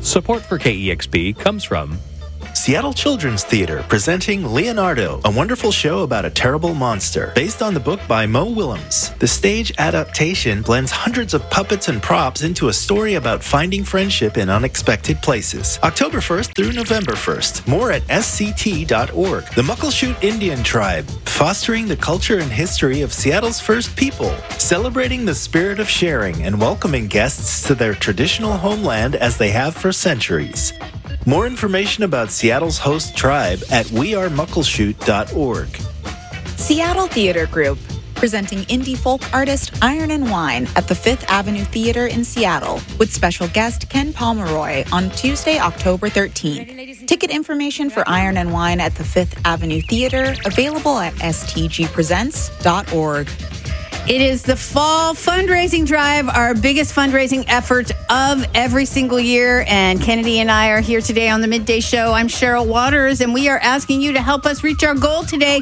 Support for KEXP comes from Seattle Children's Theater presenting Leonardo, a wonderful show about a terrible monster, based on the book by Mo Willems. The stage adaptation blends hundreds of puppets and props into a story about finding friendship in unexpected places. October 1st through November 1st. More at sct.org. The Muckleshoot Indian Tribe, fostering the culture and history of Seattle's first people, celebrating the spirit of sharing and welcoming guests to their traditional homeland as they have for centuries. More information about Seattle's host tribe at wearemuckleshoot.org. Seattle Theater Group, presenting indie folk artist Iron and Wine at the Fifth Avenue Theater in Seattle, with special guest Ken Pomeroy on Tuesday, October 13th. Ticket information for Iron and Wine at the Fifth Avenue Theater available at stgpresents.org. It is the fall fundraising drive, our biggest fundraising effort of every single year. And Kennedy and I are here today on the Midday Show. I'm Cheryl Waters, and we are asking you to help us reach our goal today,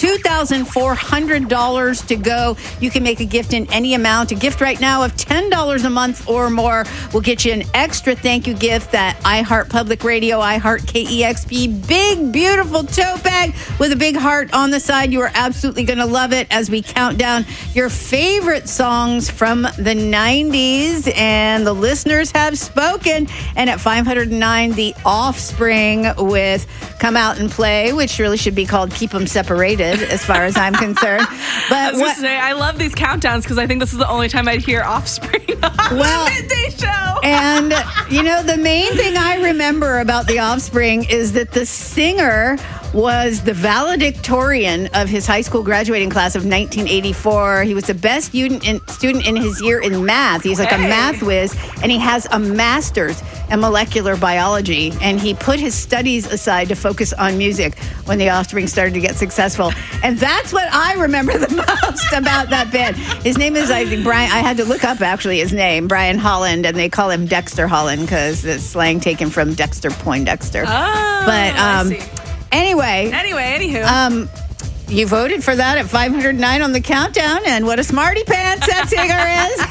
$2,400 to go. You can make a gift in any amount. A gift right now of $10 a month or more will get you an extra thank you gift, that iHeart Public Radio, iHeart KEXP, big, beautiful tote bag with a big heart on the side. You are absolutely going to love it as we count down your favorite songs from the 90s, and the listeners have spoken. And at 509, The Offspring with Come Out and Play, which really should be called Keep 'Em Separated as far as I'm concerned. But I love these countdowns because I think this is the only time I'd hear Offspring on the Midday Show. And, the main thing I remember about The Offspring is that the singer was the valedictorian of his high school graduating class of 1984. He was the best student in his year in math. He's like a math whiz, and he has a master's in molecular biology. And he put his studies aside to focus on music when The Offspring started to get successful. And that's what I remember the most about that band. His name is, I think, Brian. I had to look up actually his name, Brian Holland, and they call him Dexter Holland because it's slang taken from Dexter Poindexter. Oh, but I see. Anywho. You voted for that at 509 on the countdown, and what a smarty pants that singer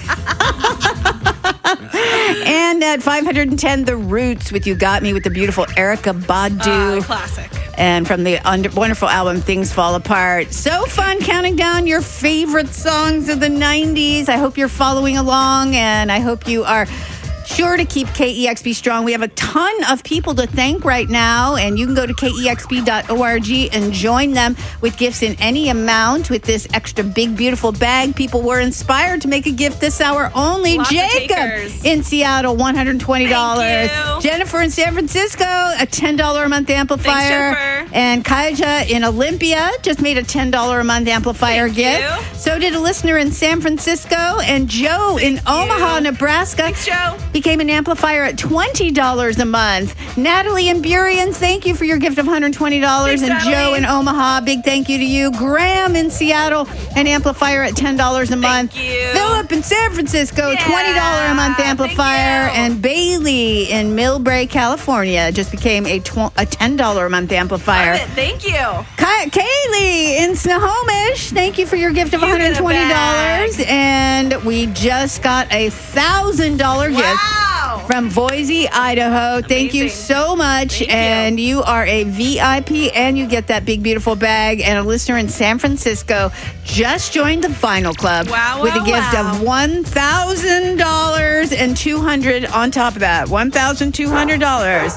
is. And at 510, The Roots with You Got Me with the beautiful Erykah Badu. Classic. And from the wonderful album Things Fall Apart. So fun counting down your favorite songs of the 90s. I hope you're following along, and I hope you are sure to keep KEXP strong. We have a ton of people to thank right now, and you can go to KEXP.org and join them with gifts in any amount with this extra big, beautiful bag. People were inspired to make a gift this hour only. Lots Jacob in Seattle, $120. Thank you. Jennifer in San Francisco, a $10 a month amplifier. Thanks, Jennifer. And Kaija in Olympia just made a $10 a month amplifier gift. you. So did a listener in San Francisco, and Joe in Omaha, Nebraska. Thanks, Joe. Became an amplifier at $20 a month. Natalie in Burien, thank you for your gift of $120. Thanks, and Natalie. Joe in Omaha, big thank you to you. Graham in Seattle, an amplifier at $10 a month. Thank you. Philip in San Francisco, $20 a month amplifier. Thank you. And Bailey in Millbrae, California, just became a $10 a month amplifier. Love it. Thank you. Kaylee in Snohomish, thank you for your gift of You get a $120. bag. And we just got a $1,000 gift Wow. from Boise, Idaho. Thank you Amazing. so much. Thank you. And you are a VIP, and you get that big, beautiful bag. And a listener in San Francisco just joined the Vinyl Club with a gift of $1,000 and $200 on top of that. $1,200.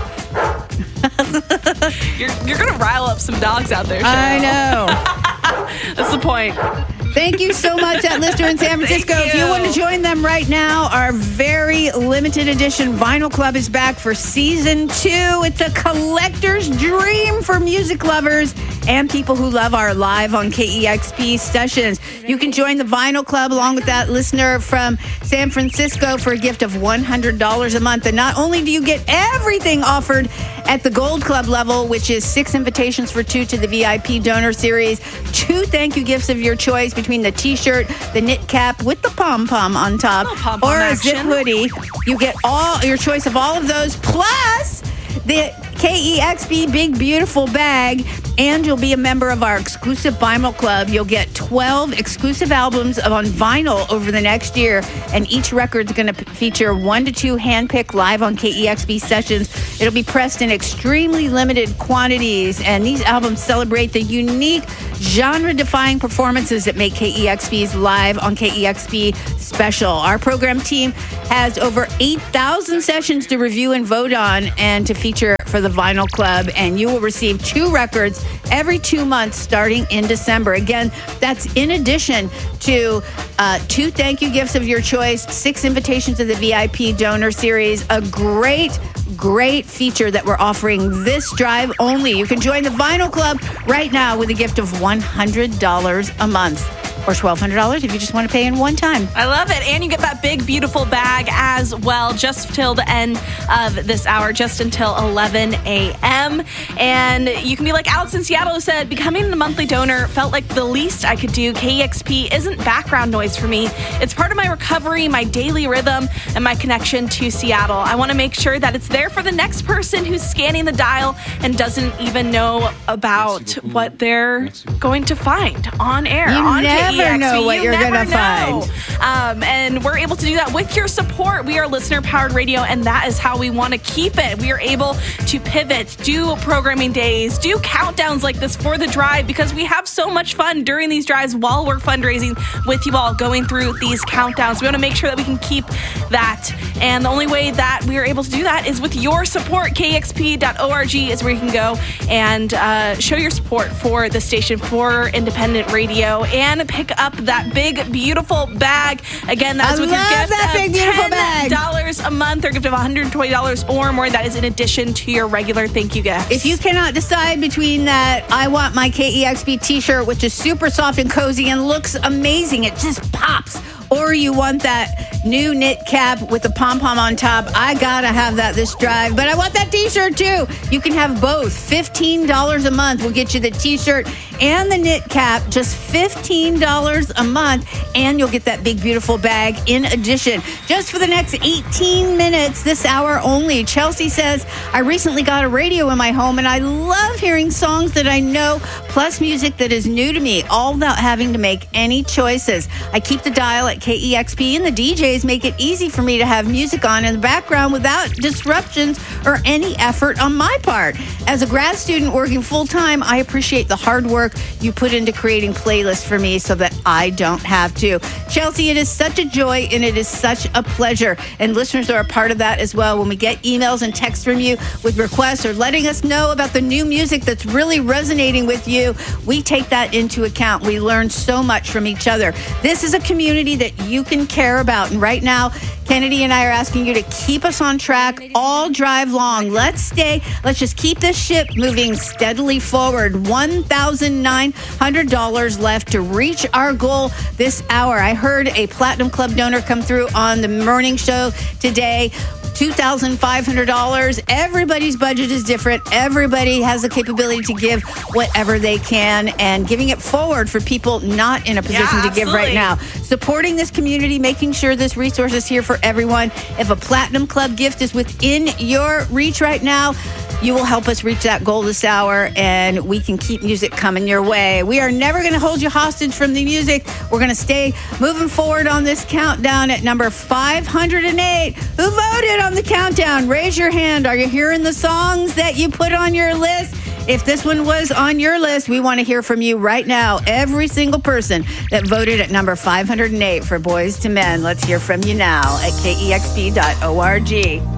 You're gonna rile up some dogs out there, Cheryl. I know. That's the point. Thank you so much, that listener in San Francisco. Thank If you you. want to join them right now, our very limited edition Vinyl Club is back for season 2. It's a collector's dream for music lovers and people who love our live on KEXP sessions. You can join the Vinyl Club along with that listener from San Francisco for a gift of $100 a month. And not only do you get everything offered at the Gold Club level, which is 6 invitations for 2 to the VIP donor series, 2 thank you gifts of your choice between the t-shirt, the knit cap with the pom-pom on top, pom-pom or a zip action. hoodie. You get all your choice of all of those, plus the KEXP Big Beautiful Bag, and you'll be a member of our exclusive vinyl club. You'll get 12 exclusive albums on vinyl over the next year, and each record's going to feature 1 to 2 handpicked live on KEXP sessions. It'll be pressed in extremely limited quantities, and these albums celebrate the unique genre-defying performances that make KEXP's Live on KEXP special. Our program team has over 8,000 sessions to review and vote on and to feature for the Vinyl Club, and you will receive 2 records every 2 months starting in December. Again, that's in addition to 2 thank you gifts of your choice, 6 invitations to the VIP donor series, a great feature that we're offering this drive only. You can join the Vinyl Club right now with a gift of $100 a month. Or $1,200 if you just want to pay in one time. I love it. And you get that big, beautiful bag as well, just till the end of this hour, just until 11 a.m. And you can be like Alex in Seattle, who said, becoming a monthly donor felt like the least I could do. KEXP isn't background noise for me. It's part of my recovery, my daily rhythm, and my connection to Seattle. I want to make sure that it's there for the next person who's scanning the dial and doesn't even know about what they're going to find on air. On KEXP. Never know what you're going to find. And we're able to do that with your support. We are listener-powered radio, and that is how we want to keep it. We are able to pivot, do programming days, do countdowns like this for the drive, because we have so much fun during these drives while we're fundraising with you all, going through these countdowns. We want to make sure that we can keep that. And the only way that we are able to do that is with your support. KEXP.org is where you can go and show your support for the station, for independent radio, and pick up that big, beautiful bag. Again, that's with your gift of $10 a month or gift of $120 or more. That is in addition to your regular thank you gift. If you cannot decide between that, I want my KEXP t-shirt, which is super soft and cozy and looks amazing. It just pops. Or you want that new knit cap with the pom-pom on top. I gotta have that this drive. But I want that t-shirt too. You can have both. $15 a month will get you the t-shirt and the knit cap. Just $15 a month. And you'll get that big, beautiful bag in addition. Just for the next 18 minutes, this hour only. Chelsea says, I recently got a radio in my home and I love hearing songs that I know, plus music that is new to me, all without having to make any choices. I keep the dial at KEXP, and the DJs make it easy for me to have music on in the background without disruptions or any effort on my part. As a grad student working full-time, I appreciate the hard work you put into creating playlists for me so that I don't have to. Chelsea, it is such a joy and it is such a pleasure. And listeners are a part of that as well. When we get emails and texts from you with requests or letting us know about the new music that's really resonating with you, we take that into account. We learn so much from each other. This is a community that you can care about. And right now, Kennedy and I are asking you to keep us on track all drive long. Let's just keep this ship moving steadily forward. $1,900 left to reach our goal this hour. I heard a Platinum Club donor come through on the morning show today. $2,500. Everybody's budget is different. Everybody has the capability to give whatever they can, and giving it forward for people not in a position to give right now. Supporting this community, making sure this resource is here for everyone. If a Platinum Club gift is within your reach right now, you will help us reach that goal this hour, and we can keep music coming your way. We are never going to hold you hostage from the music. We're going to stay moving forward on this countdown at number 508. Who voted on the countdown? Raise your hand. Are you hearing the songs that you put on your list? If this one was on your list, we want to hear from you right now. Every single person that voted at number 508 for Boys to Men. Let's hear from you now at KEXP.org.